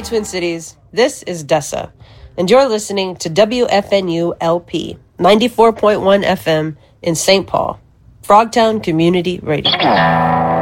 Twin Cities. This is Dessa, and you're listening to WFNU LP 94.1 FM in St. Paul, Frogtown Community Radio.